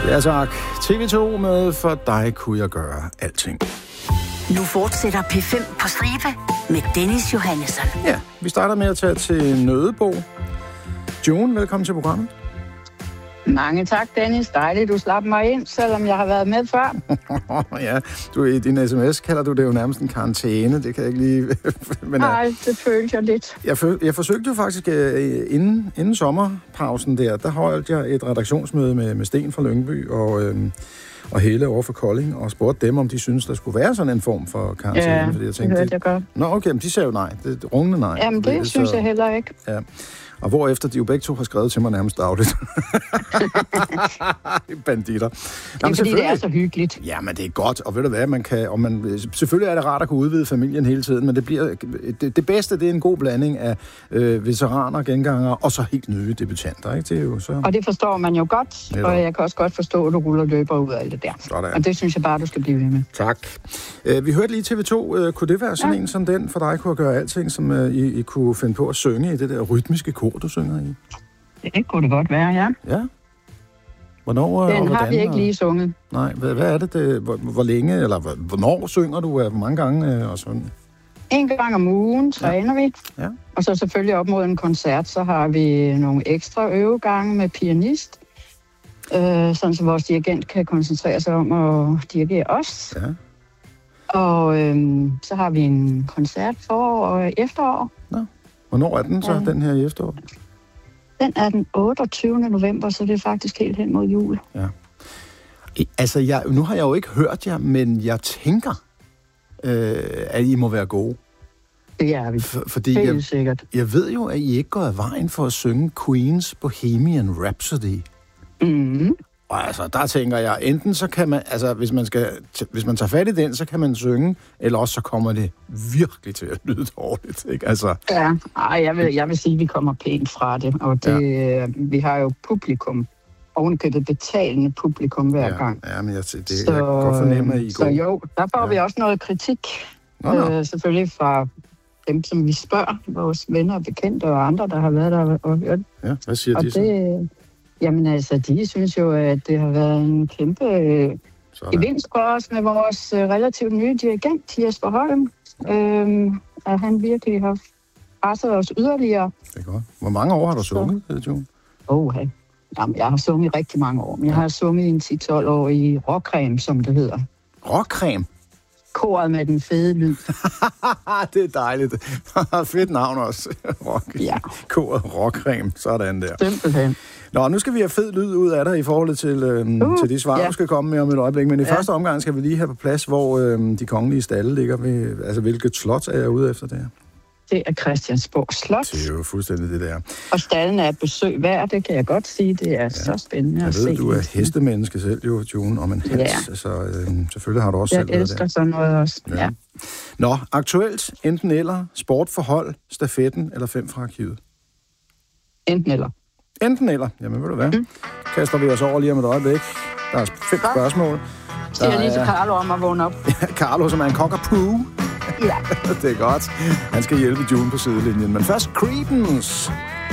Ja tak. TV2 med For dig kunne jeg gøre alting. Nu fortsætter P5 på stribe med Dennis Johannesson. Ja, vi starter med at tage til Nødebo. June, velkommen til programmet. Mange tak, Dennis. Dejligt, du slap mig ind, selvom jeg har været med før. Ja, du i din sms kalder du det jo nærmest en karantæne. Det kan jeg ikke lige... Men, nej, det følte jeg lidt. Jeg forsøgte jo faktisk inden sommerpausen der holdt jeg et redaktionsmøde med Sten fra Lyngby og Helle over for Kolding, og spurgte dem, om de synes der skulle være sådan en form for karantæne. Ja, fordi jeg tænkte, det hørte jeg godt. Nå, okay, men de sagde jo nej. Det rungende nej. Jamen, det synes jeg heller ikke. Ja. Og hvorefter de jo begge to har skrevet til mig nærmest dagligt. Banditter. Det er fordi, det er så hyggeligt. Ja, men det er godt, og ved du hvad, selvfølgelig er det rart at kunne udvide familien hele tiden, men det bedste, det er en god blanding af veteraner, gengangere og så helt nye debutanter, ikke? Det er jo så... Og det forstår man jo godt, og jeg kan også godt forstå, at du ruller løber ud af alt det der. Sådan. Og det synes jeg bare, du skal blive ved med. Tak. Vi hørte lige TV2. Kunne det være sådan en som den for dig, kunne gøre alting, som I kunne finde på at synge i det der rytmiske kor, du synger i? Det kunne det godt være, ja. Ja. Hvornår den har vi ikke lige sunget. Nej, hvad er det? Hvor længe, eller hvornår synger du? Hvor mange gange og sådan? En gang om ugen træner vi. Ja. Og så selvfølgelig op mod en koncert, så har vi nogle ekstra øvegange med pianist. Sådan så vores dirigent kan koncentrere sig om at dirigere os. Ja. Og så har vi en koncert forår og efterår. Nå. Hvornår er den så, den her i efterår? Den er den 28. november, så det er faktisk helt hen mod jul. Ja. Altså, nu har jeg jo ikke hørt jer, men jeg tænker, at I må være gode. Det er vi. Fordi helt sikkert. Jeg ved jo, at I ikke går af vejen for at synge Queen's Bohemian Rhapsody. Mhm. Og altså, der tænker jeg, enten så kan man, altså hvis man tager fat i den, så kan man synge, eller også så kommer det virkelig til at lyde dårligt, ikke? Altså. Ja, jeg vil sige, at vi kommer pænt fra det, og det, vi har jo publikum, ovenikøbet betalende publikum hver gang. Ja, men jeg kan godt fornemme, at I går. Så jo, der får vi også noget kritik, selvfølgelig fra dem, som vi spørger, vores venner og bekendte og andre, der har været der og hørt. Ja, hvad siger de så? Jamen altså, de synes jo, at det har været en kæmpe gevinst for os med vores relativt nye dirigent, Jesper Holm. At han virkelig har presset os yderligere. Det er godt. Hvor mange år har du sunget, June? Jamen, jeg har sunget rigtig mange år. Men jeg har sunget i 10-12 år i Rockcreme, som det hedder. Rockcreme? Koret med den fede lyd. Det er dejligt. Fedt navn også. Ja. Koret Rockcreme. Sådan der. Simpelthen. Nå, nu skal vi have fed lyd ud af dig i forhold til de svar, du skal komme med om et øjeblik. Men i første omgang skal vi lige have på plads, hvor de kongelige stalde ligger ved. Altså, hvilket slot er jeg ude efter det her? Det er Christiansborg Slot. Det er jo fuldstændig det der. Og stallen er et besøg værd, det kan jeg godt sige. Det er så spændende at se. Jeg ved, du er hestemenneske selv, jo, June, om en hest. Så selvfølgelig har du også selv været der. Jeg elsker sådan noget også, ja. Nå, aktuelt, enten eller, sport for hold, stafetten eller 5 fra arkivet? Enten eller. Enten eller. Jamen, ved du hvad? Kaster vi os over lige om et øjeblik. Der er 5 spørgsmål. Så jeg lige til Carlo om at vågne op. Carlo, som er en cockapoo. Ja. Det er godt. Han skal hjælpe June på sidelinjen. Men først Creedence.